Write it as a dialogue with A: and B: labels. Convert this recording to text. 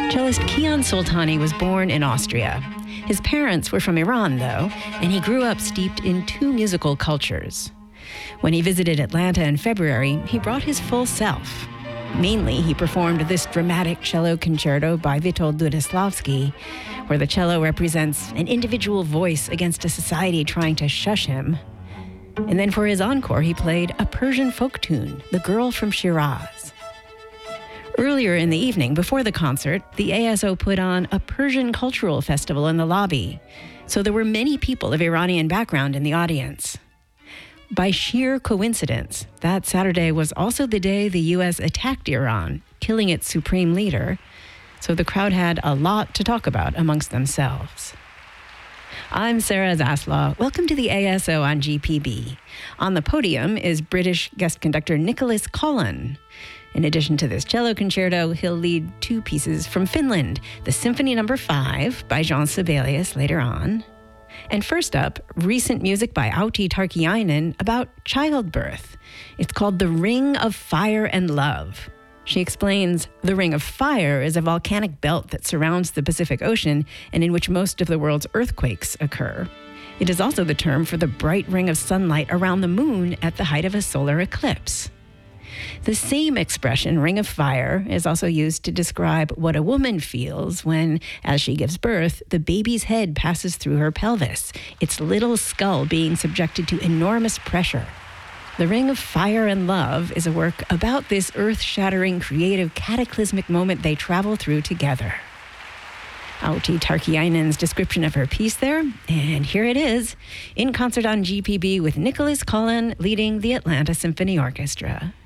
A: Cellist Kiyan Soltani was born in Austria. His parents were from Iran, though, and he grew up steeped in two musical cultures. When he visited Atlanta in February, he brought his full self. Mainly, he performed this dramatic cello concerto by Witold Dudeslavsky, where the cello represents an individual voice against a society trying to shush him. And then for his encore, he played a Persian folk tune, The Girl from Shiraz. Earlier in the evening, before the concert, the ASO put on a Persian cultural festival in the lobby, so there were many people of Iranian background in the audience. By sheer coincidence, that Saturday was also the day the U.S. attacked Iran, killing its supreme leader, so the crowd had a lot to talk about amongst themselves. I'm Sarah Zaslaw. Welcome to the ASO on GPB. On the podium is British guest conductor Nicholas Collin. In addition to this cello concerto, he'll lead two pieces from Finland, the Symphony No. 5 by Jean Sibelius later on. And first up, recent music by Outi Tarkiainen about childbirth. It's called The Ring of Fire and Love. She explains the Ring of Fire is a volcanic belt that surrounds the Pacific Ocean and in which most of the world's earthquakes occur. It is also the term for the bright ring of sunlight around the moon at the height of a solar eclipse. The same expression, Ring of Fire, is also used to describe what a woman feels when, as she gives birth, the baby's head passes through her pelvis, its little skull being subjected to enormous pressure. The Ring of Fire and Love is a work about this earth-shattering, creative, cataclysmic moment they travel through together. Outi Tarkiainen's description of her piece there, and here it is, in concert on GPB with Nicholas Collin leading the Atlanta Symphony Orchestra.